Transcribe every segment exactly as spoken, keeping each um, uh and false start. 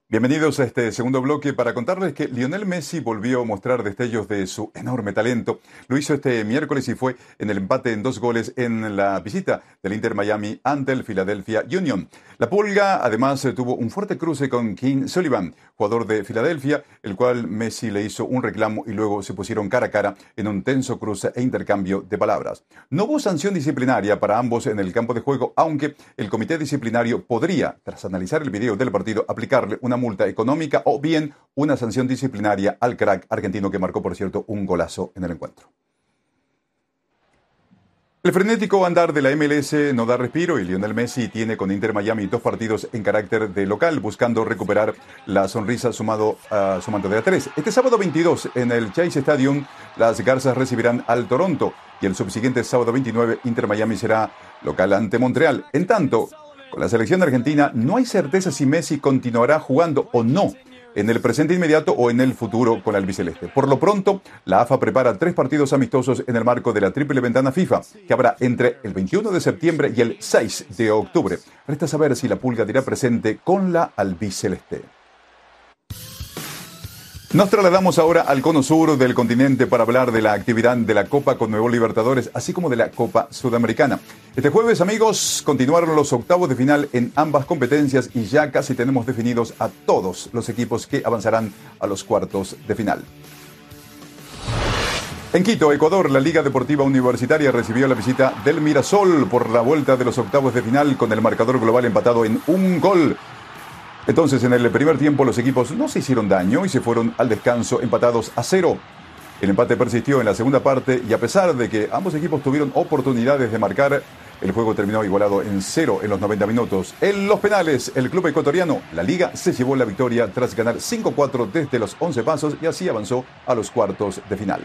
Bienvenidos a este segundo bloque para contarles que Lionel Messi volvió a mostrar destellos de su enorme talento. Lo hizo este miércoles y fue en el empate en dos goles en la visita del Inter Miami ante el Philadelphia Union. La Pulga además tuvo un fuerte cruce con King Sullivan, jugador de Filadelfia, el cual Messi le hizo un reclamo y luego se pusieron cara a cara en un tenso cruce e intercambio de palabras. No hubo sanción disciplinaria para ambos en el campo de juego, aunque el comité disciplinario podría, tras analizar el video del partido, aplicarle una multa económica o bien una sanción disciplinaria al crack argentino que marcó, por cierto, un golazo en el encuentro. El frenético andar de la M L S no da respiro y Lionel Messi tiene con Inter Miami dos partidos en carácter de local, buscando recuperar la sonrisa sumado a su manto de A tres. Este sábado veintidós en el Chase Stadium, las Garzas recibirán al Toronto y el subsiguiente sábado veintinueve Inter Miami será local ante Montreal. En tanto, con la selección argentina no hay certeza si Messi continuará jugando o no en el presente inmediato o en el futuro con la albiceleste. Por lo pronto, la A F A prepara tres partidos amistosos en el marco de la triple ventana FIFA, que habrá entre el veintiuno de septiembre y el seis de octubre. Resta saber si la Pulga dirá presente con la albiceleste. Nos trasladamos ahora al cono sur del continente para hablar de la actividad de la Copa Conmebol Libertadores, así como de la Copa Sudamericana. Este jueves, amigos, continuaron los octavos de final en ambas competencias y ya casi tenemos definidos a todos los equipos que avanzarán a los cuartos de final. En Quito, Ecuador, la Liga Deportiva Universitaria recibió la visita del Mirasol por la vuelta de los octavos de final con el marcador global empatado en un gol. Entonces, en el primer tiempo los equipos no se hicieron daño y se fueron al descanso empatados a cero. El empate persistió en la segunda parte y a pesar de que ambos equipos tuvieron oportunidades de marcar, el juego terminó igualado en cero en los noventa minutos. En los penales, el club ecuatoriano, la Liga, se llevó la victoria tras ganar cinco cuatro desde los once pasos y así avanzó a los cuartos de final.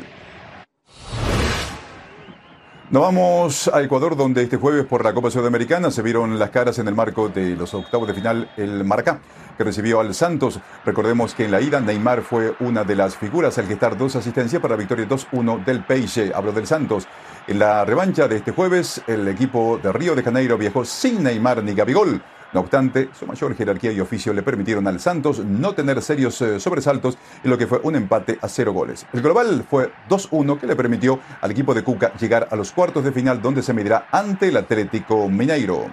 Nos vamos a Ecuador, donde este jueves por la Copa Sudamericana se vieron las caras en el marco de los octavos de final el Maracá, que recibió al Santos. Recordemos que en la ida Neymar fue una de las figuras al gestar dos asistencias para la victoria dos uno del Peixe, hablo del Santos. En la revancha de este jueves, el equipo de Río de Janeiro viajó sin Neymar ni Gabigol. No obstante, su mayor jerarquía y oficio le permitieron al Santos no tener serios eh, sobresaltos en lo que fue un empate a cero goles. El global fue dos uno que le permitió al equipo de Cuca llegar a los cuartos de final donde se medirá ante el Atlético Mineiro.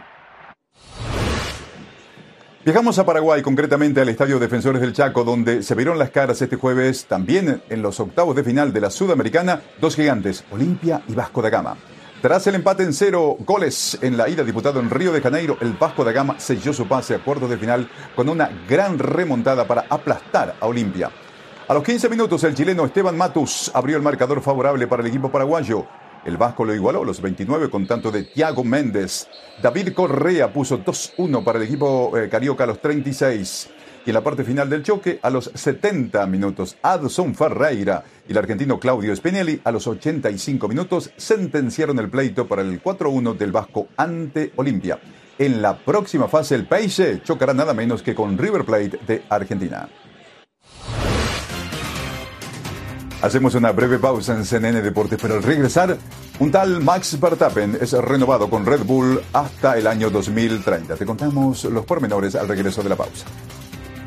Viajamos a Paraguay, concretamente al Estadio Defensores del Chaco, donde se vieron las caras este jueves también en los octavos de final de la Sudamericana, dos gigantes, Olimpia y Vasco da Gama. Tras el empate en cero goles en la ida disputado en Río de Janeiro, el Vasco da Gama selló su pase a cuartos de final con una gran remontada para aplastar a Olimpia. A los quince minutos, el chileno Esteban Matus abrió el marcador favorable para el equipo paraguayo. El Vasco lo igualó a los veintinueve con tanto de Thiago Méndez. David Correa puso dos uno para el equipo eh, carioca a los treinta y seis. Y en la parte final del choque, a los setenta minutos, Adson Ferreira y el argentino Claudio Spinelli a los ochenta y cinco minutos sentenciaron el pleito para el cuatro uno del Vasco ante Olimpia. En la próxima fase, el Peixe chocará nada menos que con River Plate de Argentina. Hacemos una breve pausa en C N N Deportes, pero al regresar, un tal Max Verstappen es renovado con Red Bull hasta el año dos mil treinta. Te contamos los pormenores al regreso de la pausa.